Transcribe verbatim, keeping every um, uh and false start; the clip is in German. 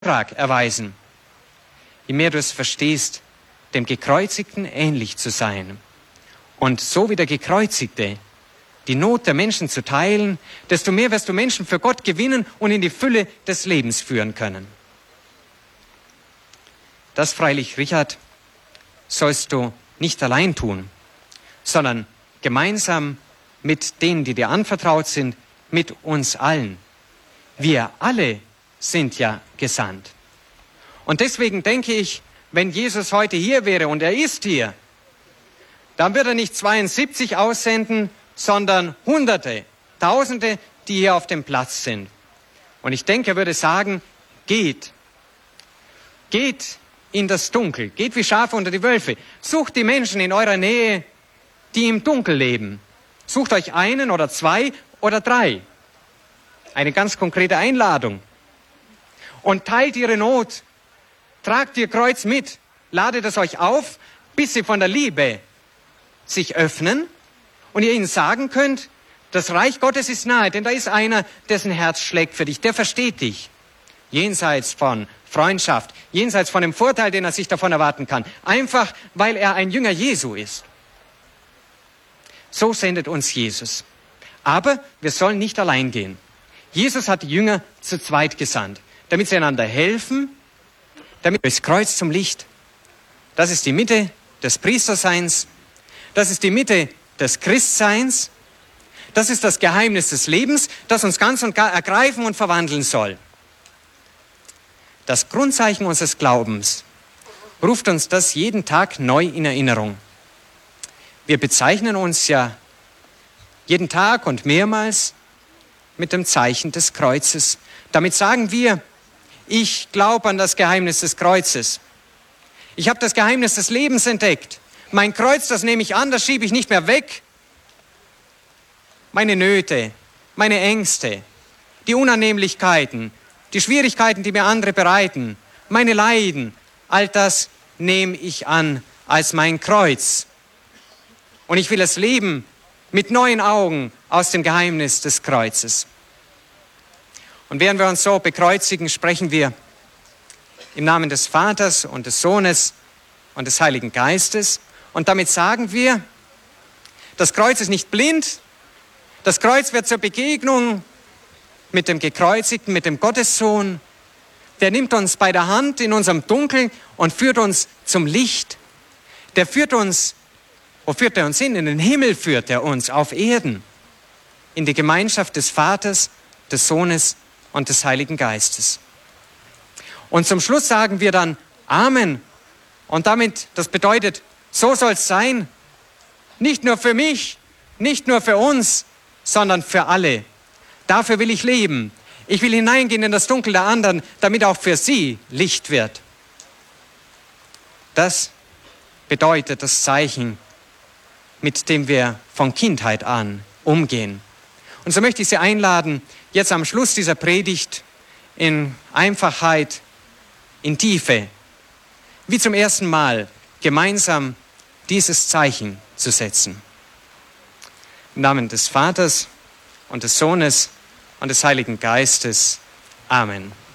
Auftrag erweisen. Je mehr du es verstehst, dem Gekreuzigten ähnlich zu sein und so wie der Gekreuzigte die Not der Menschen zu teilen, desto mehr wirst du Menschen für Gott gewinnen und in die Fülle des Lebens führen können. Das freilich, Richard, sollst du nicht allein tun, sondern gemeinsam mit denen, die dir anvertraut sind, mit uns allen. Wir alle sind ja gesandt. Und deswegen denke ich, wenn Jesus heute hier wäre, und er ist hier, dann wird er nicht zweiundsiebzig aussenden, sondern Hunderte, Tausende, die hier auf dem Platz sind. Und ich denke, er würde sagen, geht, geht in das Dunkel, geht wie Schafe unter die Wölfe, sucht die Menschen in eurer Nähe, die im Dunkel leben. Sucht euch einen oder zwei oder drei. Eine ganz konkrete Einladung. Und teilt ihre Not. Tragt ihr Kreuz mit. Ladet es euch auf, bis sie von der Liebe sich öffnen und ihr ihnen sagen könnt, das Reich Gottes ist nahe, denn da ist einer, dessen Herz schlägt für dich, der versteht dich. Jenseits von Freundschaft, jenseits von dem Vorteil, den er sich davon erwarten kann. Einfach, weil er ein Jünger Jesu ist. So sendet uns Jesus. Aber wir sollen nicht allein gehen. Jesus hat die Jünger zu zweit gesandt, damit sie einander helfen, damit durchs Kreuz zum Licht. Das ist die Mitte des Priesterseins. Das ist die Mitte des Christseins. Das ist das Geheimnis des Lebens, das uns ganz und gar ergreifen und verwandeln soll. Das Grundzeichen unseres Glaubens ruft uns das jeden Tag neu in Erinnerung. Wir bezeichnen uns ja jeden Tag und mehrmals mit dem Zeichen des Kreuzes. Damit sagen wir, ich glaube an das Geheimnis des Kreuzes. Ich habe das Geheimnis des Lebens entdeckt. Mein Kreuz, das nehme ich an, das schiebe ich nicht mehr weg. Meine Nöte, meine Ängste, die Unannehmlichkeiten, die Schwierigkeiten, die mir andere bereiten, meine Leiden, all das nehme ich an als mein Kreuz. Und ich will es leben mit neuen Augen aus dem Geheimnis des Kreuzes. Und während wir uns so bekreuzigen, sprechen wir im Namen des Vaters und des Sohnes und des Heiligen Geistes. Und damit sagen wir, das Kreuz ist nicht blind. Das Kreuz wird zur Begegnung mit dem Gekreuzigten, mit dem Gottessohn. Der nimmt uns bei der Hand in unserem Dunkel und führt uns zum Licht. Der führt uns, wo führt er uns hin? In den Himmel führt er uns, auf Erden. In die Gemeinschaft des Vaters, des Sohnes und des Heiligen Geistes. Und zum Schluss sagen wir dann Amen. Und damit, das bedeutet, so soll es sein. Nicht nur für mich, nicht nur für uns, sondern für alle. Dafür will ich leben. Ich will hineingehen in das Dunkel der anderen, damit auch für sie Licht wird. Das bedeutet das Zeichen, mit dem wir von Kindheit an umgehen. Und so möchte ich Sie einladen, jetzt am Schluss dieser Predigt in Einfachheit, in Tiefe, wie zum ersten Mal gemeinsam dieses Zeichen zu setzen. Im Namen des Vaters und des Sohnes und des Heiligen Geistes. Amen.